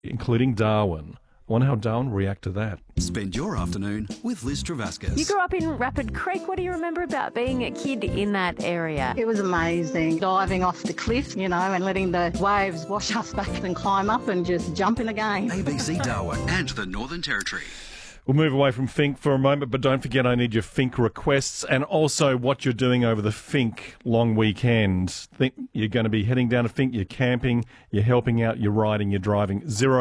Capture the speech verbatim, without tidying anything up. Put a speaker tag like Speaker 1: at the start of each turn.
Speaker 1: including Darwin. I wonder how Darwin react to that.
Speaker 2: Spend your afternoon with Liz Travascus.
Speaker 3: You grew up in Rapid Creek. What do you remember about being a kid in that area?
Speaker 4: It was amazing. Diving off the cliff, you know, and letting the waves wash us back and climb up and just jump in again.
Speaker 2: A B C Darwin and the Northern Territory.
Speaker 1: We'll move away from Fink for a moment, but don't forget I need your Fink requests and also what you're doing over the Fink long weekend. Think you're going to be heading down to Fink, you're camping, you're helping out, you're riding, you're driving. Zero